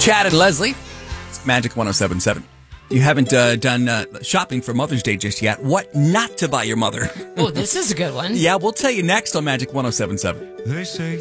Chad and Leslie. It's Magic 107.7. You haven't done shopping for Mother's Day just yet. What not to buy your mother? Oh, this is a good one. Yeah, we'll tell you next on Magic 107.7. They say